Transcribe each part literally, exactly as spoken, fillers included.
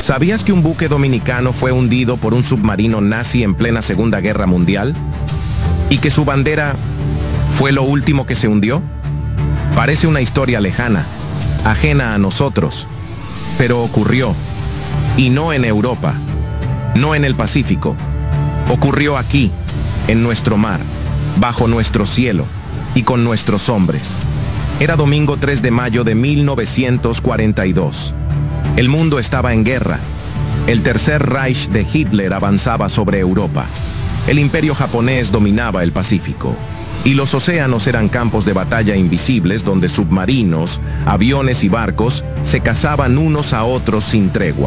¿Sabías que un buque dominicano fue hundido por un submarino nazi en plena Segunda Guerra Mundial? ¿Y que su bandera fue lo último que se hundió? Parece una historia lejana, ajena a nosotros, pero ocurrió. Y no en Europa, no en el Pacífico. Ocurrió aquí, en nuestro mar, bajo nuestro cielo y con nuestros hombres. Era domingo tres de mayo de mil novecientos cuarenta y dos. El mundo estaba en guerra. El Tercer Reich de Hitler avanzaba sobre Europa. El imperio japonés dominaba el Pacífico. Y los océanos eran campos de batalla invisibles donde submarinos, aviones y barcos se cazaban unos a otros sin tregua.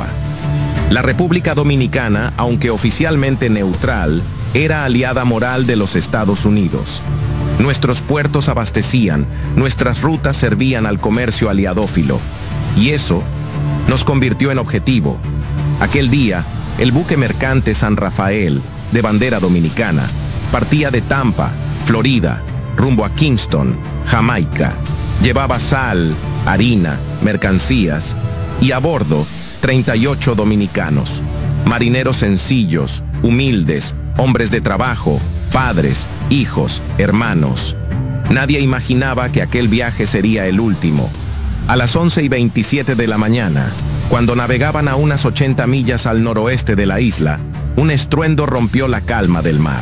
La República Dominicana, aunque oficialmente neutral, era aliada moral de los Estados Unidos. Nuestros puertos abastecían, nuestras rutas servían al comercio aliadófilo. Y eso nos convirtió en objetivo. Aquel día, el buque mercante San Rafael, de bandera dominicana, partía de Tampa, Florida, rumbo a Kingston, Jamaica. Llevaba sal, harina, mercancías y a bordo treinta y ocho dominicanos, marineros sencillos, humildes, hombres de trabajo, padres, hijos, hermanos. Nadie imaginaba que aquel viaje sería el último. A las once y veintisiete de la mañana, cuando navegaban a unas ochenta millas al noroeste de la isla, un estruendo rompió la calma del mar.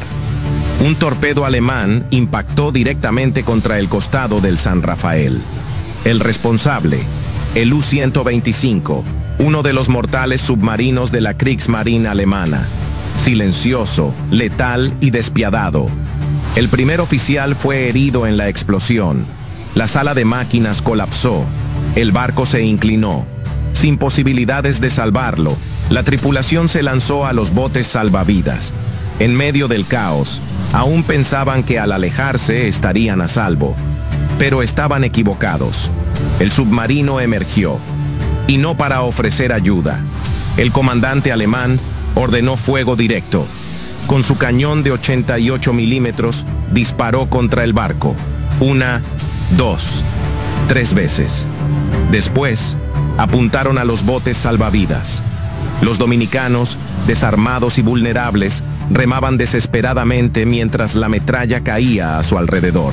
Un torpedo alemán impactó directamente contra el costado del San Rafael. El responsable, el U ciento veinticinco, uno de los mortales submarinos de la Kriegsmarine alemana. Silencioso, letal y despiadado. El primer oficial fue herido en la explosión. La sala de máquinas colapsó. El barco se inclinó. Sin posibilidades de salvarlo, la tripulación se lanzó a los botes salvavidas. En medio del caos, aún pensaban que al alejarse estarían a salvo. Pero estaban equivocados. El submarino emergió. Y no para ofrecer ayuda. El comandante alemán ordenó fuego directo. Con su cañón de ochenta y ocho milímetros, disparó contra el barco. Una, dos, tres veces. Después, apuntaron a los botes salvavidas. Los dominicanos, desarmados y vulnerables, remaban desesperadamente mientras la metralla caía a su alrededor.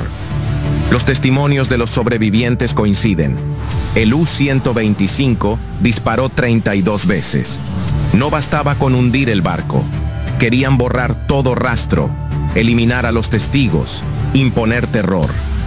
Los testimonios de los sobrevivientes coinciden. El U ciento veinticinco disparó treinta y dos veces. No bastaba con hundir el barco. Querían borrar todo rastro, eliminar a los testigos, imponer terror.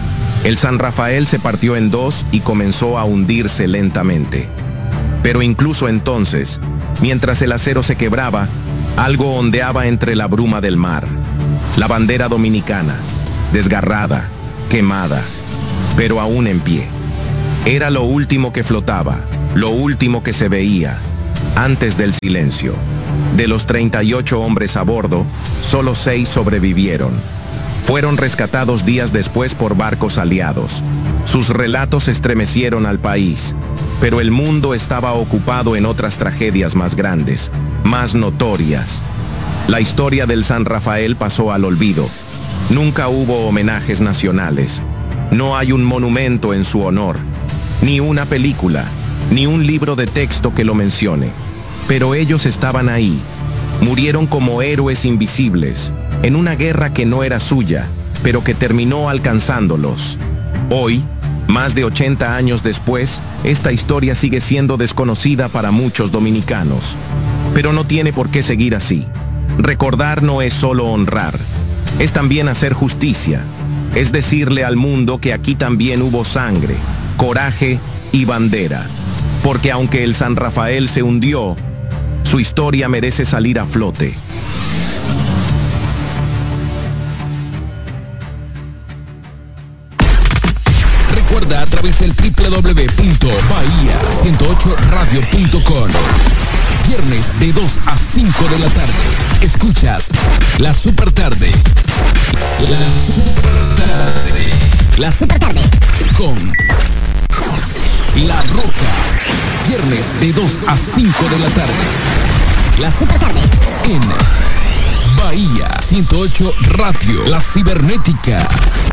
El San Rafael se partió en dos y comenzó a hundirse lentamente. Pero incluso entonces, mientras el acero se quebraba, algo ondeaba entre la bruma del mar. La bandera dominicana, desgarrada, quemada, pero aún en pie. Era lo último que flotaba, lo último que se veía, antes del silencio. De los treinta y ocho hombres a bordo, solo seis sobrevivieron. Fueron rescatados días después por barcos aliados. Sus relatos estremecieron al país, pero el mundo estaba ocupado en otras tragedias más grandes, más notorias. La historia del San Rafael pasó al olvido. Nunca hubo homenajes nacionales. No hay un monumento en su honor, ni una película, ni un libro de texto que lo mencione. Pero ellos estaban ahí. Murieron como héroes invisibles, en una guerra que no era suya, pero que terminó alcanzándolos. Hoy, más de ochenta años después, esta historia sigue siendo desconocida para muchos dominicanos. Pero no tiene por qué seguir así. Recordar no es solo honrar, es también hacer justicia. Es decirle al mundo que aquí también hubo sangre, coraje y bandera. Porque aunque el San Rafael se hundió, su historia merece salir a flote. Recuerda a través del doble u doble u doble u punto bahía ciento ocho radio punto com. Viernes de dos a cinco de la tarde. Escuchas La Super Tarde. La Super Tarde. La Super Tarde. Con La Roca. Viernes de dos a cinco de la tarde. La Super Tarde. En Bahía ciento ocho Radio. La Cibernética.